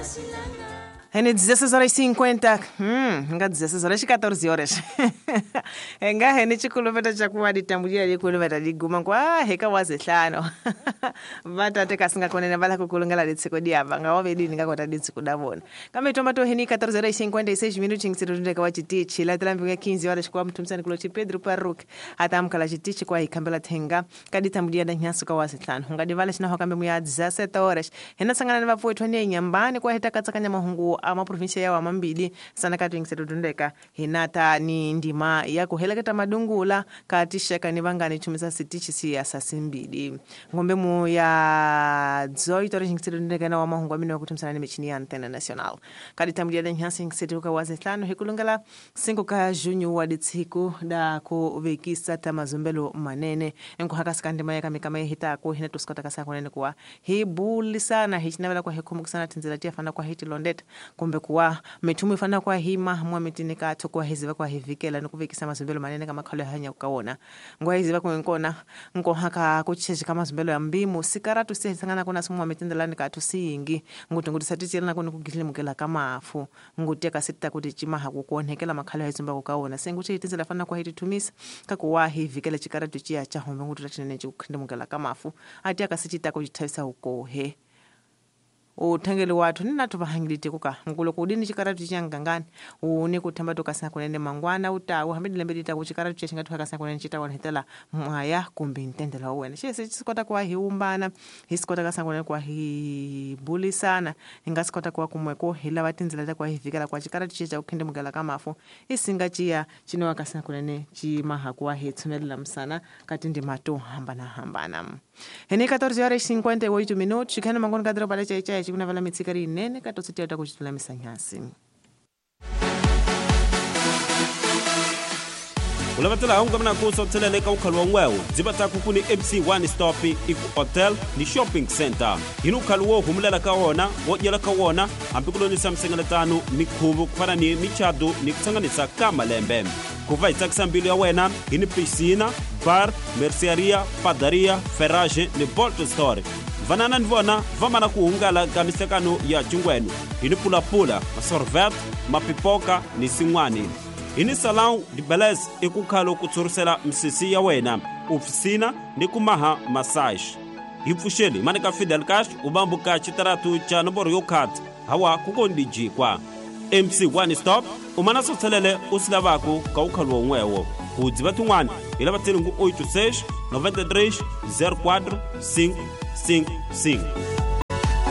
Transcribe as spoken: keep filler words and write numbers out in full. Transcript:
Hene dezesseis horas e cinquenta. Hum, nga dezesseis horas e catorze horas. Nga hene chikuluveta chakuwa ditambulia likuluveta liguma kwa heka wazehlano. Vata teka singa konene vala kukulungala litsiko diaba nga wabedi ninga kota litsiko davona. Kama itoma to hene catorze horas e cinquenta e seis minutos ngitsiro ndeka wa chitichi la tlambi quinze horas kwa mtumsani kulochi Pedro Paruk atamkala chitichi kwa ikambela tenga kaditambulia da nyaso kwa wazehlano. Ngadi vala china hokambe muya dezessete horas. Hena sangana na vapo etwane nyambani kwa heta katsakanya mahungu ama provinsia ya wamambili sana katu ingsetu dundeka hinata ni ndima ya kuheleketa madungula katisheka ni vangani chumisa sitichi si ya sasimbili ngombe mu ya zoi tori ingsetu dundeka na wamahungu amini wa kutumsana ni mechini ya Antena Nacional kadi tambulia da nyansi ingsetu ka wazetlano hikulungala sinko ka junyu waditsiku da kuvekisa tamazumbelo manene enko haka skandima ya kamikama ya hita ko hina tuskota kasa kunene kuwa hibuli sana hichinavela kwa hekumuku sana tinzilatia fana kwa hiti londeta kumbe kuwa metumu ifana kwa hima mwa metinika tokwa hiziva kwa hivikela nukuvekisa mazumbelo manene kama khalo hanya ukaona ngwa hiziva kwa nkona nko haka kucheshi kama mazumbelo ya mbimu sikaratu siya hisangana kuna sumu wa metindelani katu siyingi ngutu ngutu satiti na kuna kukitili mukela kama afu ngutu kasita kutichima haku kuonekela makhalo hizumba ukaona sengutu hitinzela fana kwa hiti tumisa kakuwa hivikela chikaratu chia chahombe ngutu tatinene chukinde mukela kama afu hati akasitita kujitawisa ukohe utengele watu nina tubahangilite kuka ngulo kudini chikaratu changangani uni kutamba tokasana kunene mangwana utawo hambidile mbedita ku chikaratu chenga tukasana kunene chita wanhetela mwaya kumbi ntendela wena chese chisikota kwa hiumbana hisikota kasana kunene kwa hibuli sana ingasikota kwa kumweko hila watinzila kwa hivikala kwa chikaratu checha ukinde mugala kamafu isinga chia chino wakasana kunene chimaha kwa hitsunela msana katindi mato hambana hambana hene catorze horas e cinquenta e oito minutos chikana mangona kadro pale chai kuna vala mitsikari nene katositia utakuchitula misanyasi ulavatela haunga mna kuso tselele ka ukhalwa ngwewo dzibata kukuni M C one stop iku hotel ni shopping center inu khalwo humulela ka wona wojela ka wona ampikulonisa msengeletano mikhuvu kufana ni michado ni kutsanganisa ka malembe kuva itsakisa mbili ya wena ini piscina bar merceria padaria ferrage ni bolt store vanana ndivona vamana kuhungala ka misekano ya jungwenu ini pulapula masorvet mapipoka ni sinwani ini salão de beleza ikukhalo kutsurisela msisi ya wena oficina ni kumaha massage hipfuxeli manika Fidel Castro ubambuka chitaratu cha nomboro yo khat hawa kukondijikwa M C one stop umana sotselele usilavako ka ukhalwa ngwewo udziva tin'wana ilava tselingu oito seis nove três zero quatro cinco cinco cinco